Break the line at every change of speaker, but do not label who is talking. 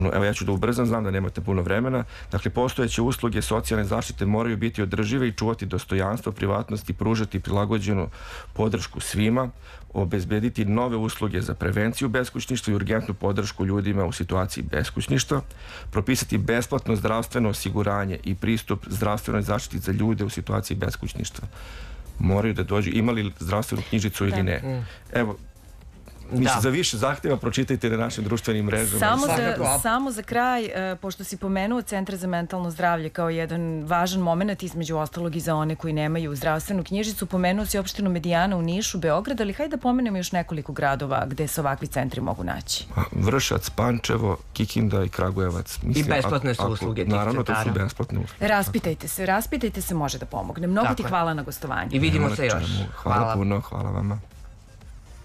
Evo ja ću da ubrzam, znam da nemate puno vremena. Dakle, postojeće usluge socijalne zaštite moraju biti održive i čuvati dostojanstvo, privatnost i pružati prilagođenu podršku svima, obezbediti nove usluge za prevenciju beskućništva i urgentnu podršku ljudima u situaciji beskućništva, propisati besplatno zdravstveno osiguranje i pristup zdravstvenoj zaštiti za ljude u situaciji beskućništva. Moraju da dođu, imali zdravstvenu knjižicu ili ne. Evo, mislim, za više zahtjeva pročitajte na našim društvenim mrežama.
Samo za kraj, pošto si pomenuo Centar za mentalno zdravlje kao jedan važan moment, između ostalog i za one koji nemaju zdravstvenu knjižicu, pomenuo si opštinu Medijana u Nišu, Beograd, ali hajde da pomenemo još nekoliko gradova gde se ovakvi centri mogu naći.
Vršac, Pančevo, Kikinda i Kragujevac.
I besplatne su usluge tih centara.
Naravno, to su besplatne usluge.
Raspitajte se, može da pomogne. Mnogo ti hvala na gostovanju.
I vidimo se još.
Hvala puno, hvala vama.